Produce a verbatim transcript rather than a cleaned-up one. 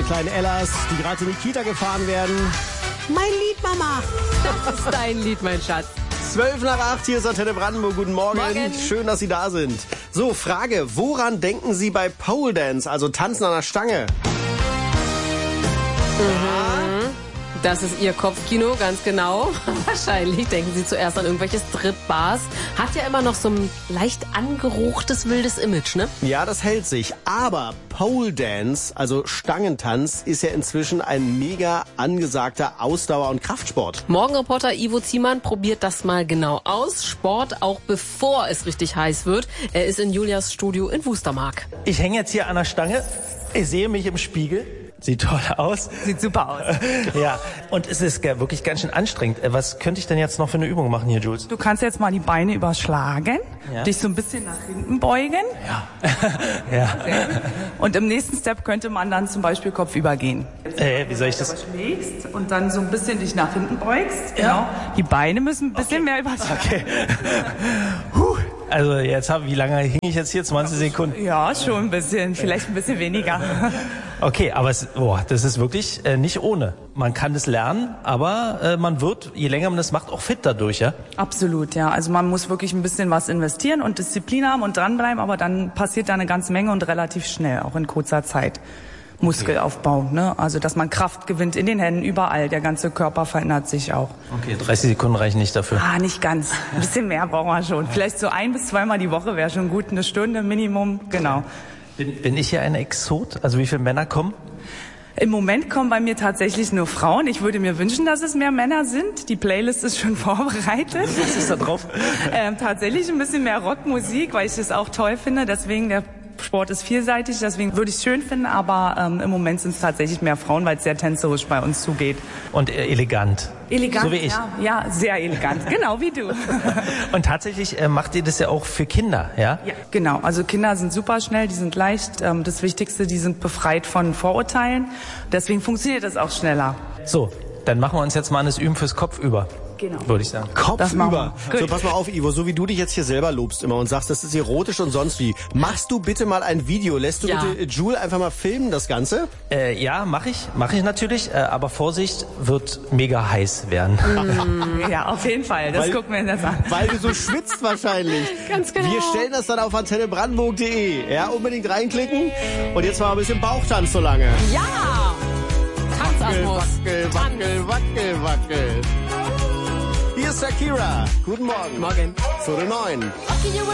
kleinen Ellas, die gerade in die Kita gefahren werden. Mein Lied, Mama. Das ist dein Lied, mein Schatz. Zwölf nach acht, hier ist Antenne Brandenburg. Guten Morgen. Morgen. Schön, dass Sie da sind. So, Frage, woran denken Sie bei Pole Dance, also Tanzen an der Stange? Das ist Ihr Kopfkino, ganz genau. Wahrscheinlich denken Sie zuerst an irgendwelche Strip-Bars. Hat ja immer noch so ein leicht angeruchtes, wildes Image, ne? Ja, das hält sich. Aber Pole Dance, also Stangentanz, ist ja inzwischen ein mega angesagter Ausdauer- und Kraftsport. Morgenreporter Ivo Ziemann probiert das mal genau aus. Sport, auch bevor es richtig heiß wird. Er ist in Julias Studio in Wustermark. Ich hänge jetzt hier an der Stange, ich sehe mich im Spiegel. Sieht toll aus. Sieht super aus. Ja, und es ist wirklich ganz schön anstrengend. Was könnte ich denn jetzt noch für eine Übung machen hier, Jules? Du kannst jetzt mal die Beine überschlagen, Ja. dich so ein bisschen nach hinten beugen. Ja. ja. Und im nächsten Step könnte man dann zum Beispiel kopfüber gehen. Äh, wie soll ich das? Schlägst und dann so ein bisschen dich nach hinten beugst. Genau. Ja. Die Beine müssen ein bisschen mehr überschlagen. Okay. Puh. Also jetzt hab, wie lange hing ich jetzt hier? zwanzig Sekunden? Ja, schon ein bisschen, vielleicht ein bisschen weniger. Okay, aber es, boah, das ist wirklich äh, nicht ohne. Man kann das lernen, aber äh, man wird, je länger man das macht, auch fit dadurch, ja? Absolut, ja. Also man muss wirklich ein bisschen was investieren und Disziplin haben und dranbleiben, aber dann passiert da eine ganze Menge und relativ schnell, auch in kurzer Zeit. Muskelaufbau, ne? Also dass man Kraft gewinnt in den Händen, überall. Der ganze Körper verändert sich auch. Okay, dreißig Sekunden reichen nicht dafür. Ah, nicht ganz. Ein bisschen mehr brauchen wir schon. Vielleicht so ein bis zweimal die Woche wäre schon gut. Eine Stunde Minimum, genau. Bin, bin ich hier ein Exot? Also wie viele Männer kommen? Im Moment kommen bei mir tatsächlich nur Frauen. Ich würde mir wünschen, dass es mehr Männer sind. Die Playlist ist schon vorbereitet. Was ist da drauf? ähm, tatsächlich ein bisschen mehr Rockmusik, weil ich das auch toll finde. Deswegen der Sport ist vielseitig, deswegen würde ich es schön finden, aber ähm, im Moment sind es tatsächlich mehr Frauen, weil es sehr tänzerisch bei uns zugeht. Und äh, elegant. Elegant, So wie ich. Ja, ja, sehr elegant, genau wie du. Und tatsächlich äh, macht ihr das ja auch für Kinder, ja? Ja, genau. Also Kinder sind super schnell, die sind leicht. Ähm, das Wichtigste, die sind befreit von Vorurteilen. Deswegen funktioniert das auch schneller. So, dann machen wir uns jetzt mal an das Üben fürs Kopf über. Genau. Würde ich sagen. Kopf Das machen über. wir. So, Gut. pass mal auf, Ivo, so wie du dich jetzt hier selber lobst immer und sagst, das ist erotisch und sonst wie. Machst du bitte mal ein Video? Lässt du Ja. bitte Jule einfach mal filmen, das Ganze? Äh, ja, mache ich, mache ich natürlich, äh, aber Vorsicht, wird mega heiß werden. Ja, auf jeden Fall. Das Weil- gucken wir uns jetzt an. Weil du so schwitzt wahrscheinlich. Ganz genau. Wir stellen das dann auf antenne brandenburg punkt de. Ja, unbedingt reinklicken. Und jetzt mal ein bisschen Bauchtanz so lange. Ja! Tanzatmos. Wackel, wackel, wackel, wackel. Hier ist Shakira. Guten Morgen. Morgen. Viertel neun.